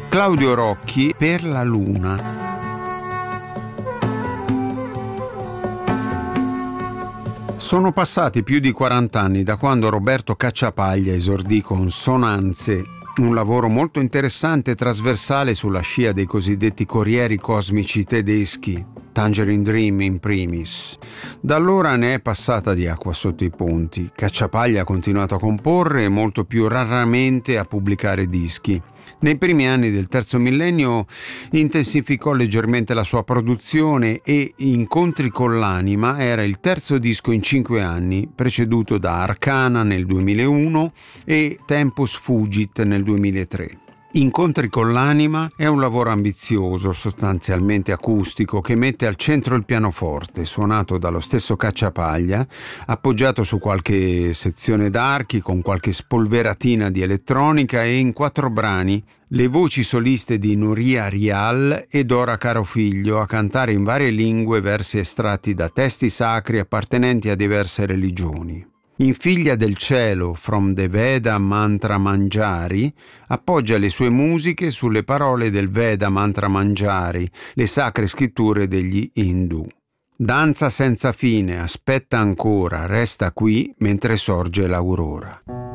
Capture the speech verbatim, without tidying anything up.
Claudio Rocchi per la Luna. Sono passati più di quaranta anni da quando Roberto Cacciapaglia esordì con Sonanze, un lavoro molto interessante e trasversale sulla scia dei cosiddetti corrieri cosmici tedeschi, Tangerine Dream in primis. Da allora ne è passata di acqua sotto i ponti. Cacciapaglia ha continuato a comporre e molto più raramente a pubblicare dischi. Nei primi anni del terzo millennio intensificò leggermente la sua produzione e Incontri con l'anima era il terzo disco in cinque anni, preceduto da Arcana nel duemilauno e Tempus Fugit nel duemilatré. Incontri con l'anima è un lavoro ambizioso, sostanzialmente acustico, che mette al centro il pianoforte, suonato dallo stesso Cacciapaglia, appoggiato su qualche sezione d'archi, con qualche spolveratina di elettronica e in quattro brani le voci soliste di Nuria Rial e Dora Carofiglio a cantare in varie lingue versi estratti da testi sacri appartenenti a diverse religioni. In Figlia del cielo, From the Veda Mantra Manjari, appoggia le sue musiche sulle parole del Veda Mantra Manjari, le sacre scritture degli Hindu. Danza senza fine, aspetta ancora, resta qui mentre sorge l'aurora.